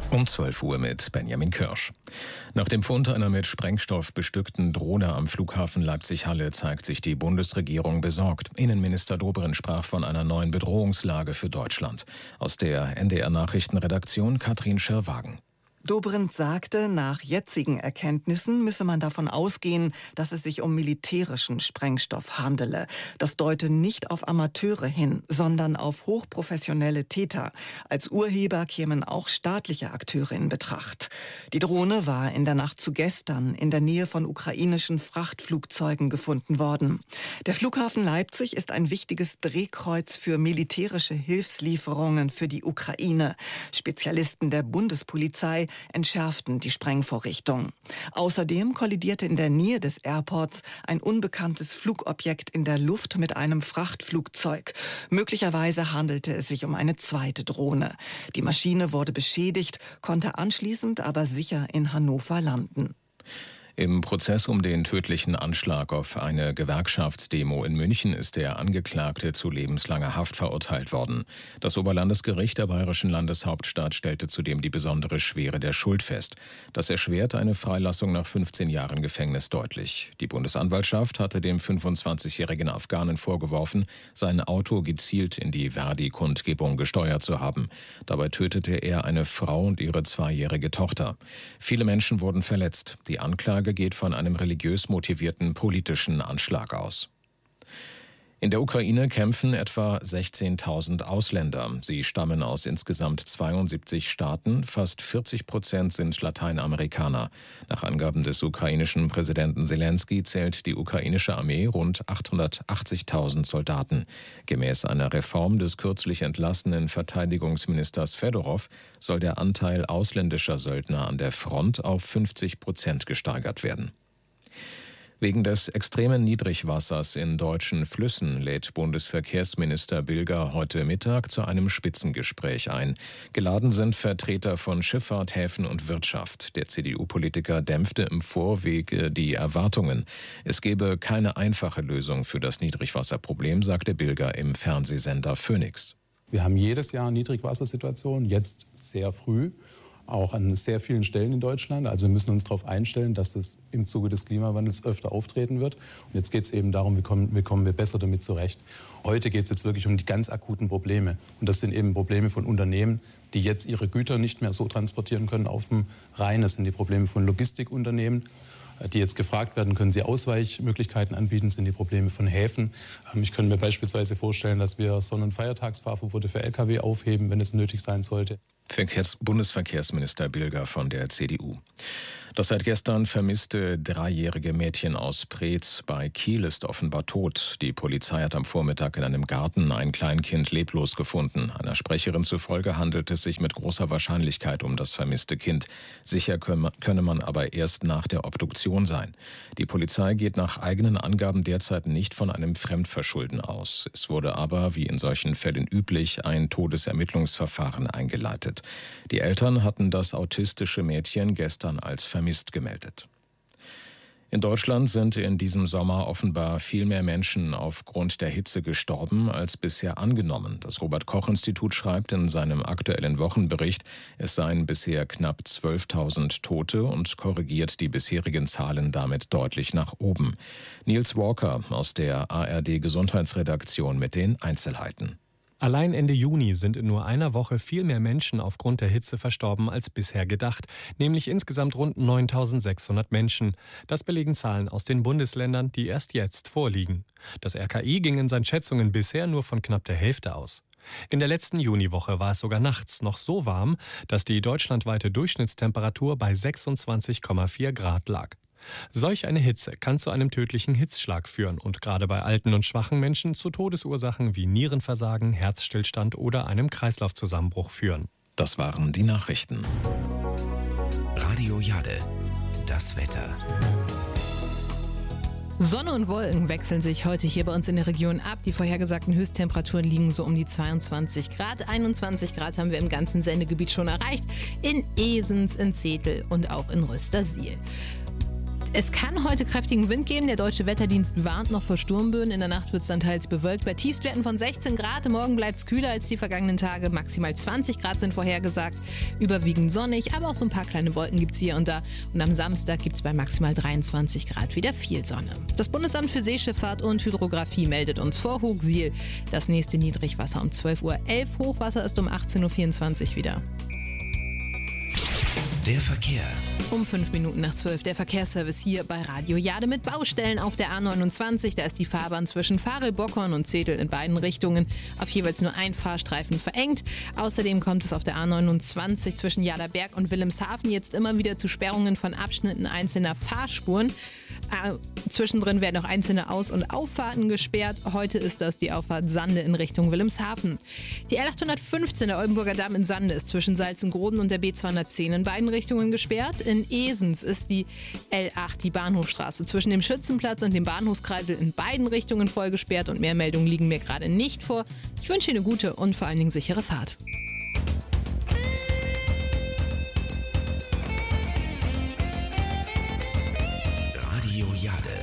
Um 12 Uhr mit Benjamin Kirsch. Nach dem Fund einer mit Sprengstoff bestückten Drohne am Flughafen Leipzig-Halle zeigt sich die Bundesregierung besorgt. Innenminister Dobrindt sprach von einer neuen Bedrohungslage für Deutschland. Aus der NDR-Nachrichtenredaktion Katrin Schirrwagen. Dobrindt sagte, nach jetzigen Erkenntnissen müsse man davon ausgehen, dass es sich um militärischen Sprengstoff handele. Das deute nicht auf Amateure hin, sondern auf hochprofessionelle Täter. Als Urheber kämen auch staatliche Akteure in Betracht. Die Drohne war in der Nacht zu gestern in der Nähe von ukrainischen Frachtflugzeugen gefunden worden. Der Flughafen Leipzig ist ein wichtiges Drehkreuz für militärische Hilfslieferungen für die Ukraine. Spezialisten der Bundespolizei entschärften die Sprengvorrichtung. Außerdem kollidierte in der Nähe des Airports ein unbekanntes Flugobjekt in der Luft mit einem Frachtflugzeug. Möglicherweise handelte es sich um eine zweite Drohne. Die Maschine wurde beschädigt, konnte anschließend aber sicher in Hannover landen. Im Prozess um den tödlichen Anschlag auf eine Gewerkschaftsdemo in München ist der Angeklagte zu lebenslanger Haft verurteilt worden. Das Oberlandesgericht der bayerischen Landeshauptstadt stellte zudem die besondere Schwere der Schuld fest. Das erschwert eine Freilassung nach 15 Jahren Gefängnis deutlich. Die Bundesanwaltschaft hatte dem 25-jährigen Afghanen vorgeworfen, sein Auto gezielt in die Verdi-Kundgebung gesteuert zu haben. Dabei tötete er eine Frau und ihre 2-jährige Tochter. Viele Menschen wurden verletzt. Die Anklage geht von einem religiös motivierten politischen Anschlag aus. In der Ukraine kämpfen etwa 16.000 Ausländer. Sie stammen aus insgesamt 72 Staaten. Fast 40% sind Lateinamerikaner. Nach Angaben des ukrainischen Präsidenten Selenskyj zählt die ukrainische Armee rund 880.000 Soldaten. Gemäß einer Reform des kürzlich entlassenen Verteidigungsministers Fedorov soll der Anteil ausländischer Söldner an der Front auf 50% gesteigert werden. Wegen des extremen Niedrigwassers in deutschen Flüssen lädt Bundesverkehrsminister Bilger heute Mittag zu einem Spitzengespräch ein. Geladen sind Vertreter von Schifffahrt, Häfen und Wirtschaft. Der CDU-Politiker dämpfte im Vorwege die Erwartungen. Es gebe keine einfache Lösung für das Niedrigwasserproblem, sagte Bilger im Fernsehsender Phoenix. Wir haben jedes Jahr Niedrigwassersituationen, jetzt sehr früh. Auch an sehr vielen Stellen in Deutschland. Also wir müssen uns darauf einstellen, dass das im Zuge des Klimawandels öfter auftreten wird. Und jetzt geht es eben darum, wie kommen wir besser damit zurecht. Heute geht es jetzt wirklich um die ganz akuten Probleme. Und das sind eben Probleme von Unternehmen, die jetzt ihre Güter nicht mehr so transportieren können auf dem Rhein. Das sind die Probleme von Logistikunternehmen, die jetzt gefragt werden, können sie Ausweichmöglichkeiten anbieten, sind die Probleme von Häfen. Ich könnte mir beispielsweise vorstellen, dass wir Sonn- und Feiertagsfahrverbote für Lkw aufheben, wenn es nötig sein sollte. Bundesverkehrsminister Bilger von der CDU. Das seit gestern vermisste 3-jährige Mädchen aus Preetz bei Kiel ist offenbar tot. Die Polizei hat am Vormittag in einem Garten ein Kleinkind leblos gefunden. Einer Sprecherin zufolge handelt es sich mit großer Wahrscheinlichkeit um das vermisste Kind. Sicher könne man aber erst nach der Obduktion sein. Die Polizei geht nach eigenen Angaben derzeit nicht von einem Fremdverschulden aus. Es wurde aber, wie in solchen Fällen üblich, ein Todesermittlungsverfahren eingeleitet. Die Eltern hatten das autistische Mädchen gestern als vermisst gemeldet. In Deutschland sind in diesem Sommer offenbar viel mehr Menschen aufgrund der Hitze gestorben als bisher angenommen. Das Robert-Koch-Institut schreibt in seinem aktuellen Wochenbericht, es seien bisher knapp 12.000 Tote und korrigiert die bisherigen Zahlen damit deutlich nach oben. Niels Walker aus der ARD-Gesundheitsredaktion mit den Einzelheiten. Allein Ende Juni sind in nur einer Woche viel mehr Menschen aufgrund der Hitze verstorben als bisher gedacht, nämlich insgesamt rund 9.600 Menschen. Das belegen Zahlen aus den Bundesländern, die erst jetzt vorliegen. Das RKI ging in seinen Schätzungen bisher nur von knapp der Hälfte aus. In der letzten Juniwoche war es sogar nachts noch so warm, dass die deutschlandweite Durchschnittstemperatur bei 26,4 Grad lag. Solch eine Hitze kann zu einem tödlichen Hitzschlag führen und gerade bei alten und schwachen Menschen zu Todesursachen wie Nierenversagen, Herzstillstand oder einem Kreislaufzusammenbruch führen. Das waren die Nachrichten. Radio Jade, das Wetter. Sonne und Wolken wechseln sich heute hier bei uns in der Region ab. Die vorhergesagten Höchsttemperaturen liegen so um die 22 Grad. 21 Grad haben wir im ganzen Sendegebiet schon erreicht. In Esens, in Zetel und auch in Röstersiel. Es kann heute kräftigen Wind geben. Der Deutsche Wetterdienst warnt noch vor Sturmböen. In der Nacht wird es dann teils bewölkt. Bei Tiefstwerten von 16 Grad. Morgen bleibt es kühler als die vergangenen Tage. Maximal 20 Grad sind vorhergesagt. Überwiegend sonnig, aber auch so ein paar kleine Wolken gibt es hier und da. Und am Samstag gibt es bei maximal 23 Grad wieder viel Sonne. Das Bundesamt für Seeschifffahrt und Hydrographie meldet uns vor Hochsiel das nächste Niedrigwasser um 12:11 Uhr. Hochwasser ist um 18:24 Uhr wieder. Der Verkehr. Um 5:05 der Verkehrsservice hier bei Radio Jade mit Baustellen auf der A29. Da ist die Fahrbahn zwischen Farel-Bockhorn und Zetel in beiden Richtungen auf jeweils nur ein Fahrstreifen verengt. Außerdem kommt es auf der A29 zwischen Jaderberg und Wilhelmshaven jetzt immer wieder zu Sperrungen von Abschnitten einzelner Fahrspuren. Zwischendrin werden auch einzelne Aus- und Auffahrten gesperrt. Heute ist das die Auffahrt Sande in Richtung Wilhelmshaven. Die L815, der Oldenburger Damm in Sande, ist zwischen Salzengroden und der B210 in beiden Richtungen gesperrt. In Esens ist die L8, die Bahnhofstraße, zwischen dem Schützenplatz und dem Bahnhofskreisel in beiden Richtungen voll gesperrt und mehr Meldungen liegen mir gerade nicht vor. Ich wünsche Ihnen eine gute und vor allen Dingen sichere Fahrt. Radio Jade.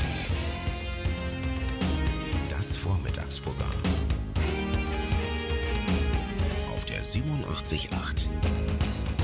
Das Vormittagsprogramm. Auf der 87.8.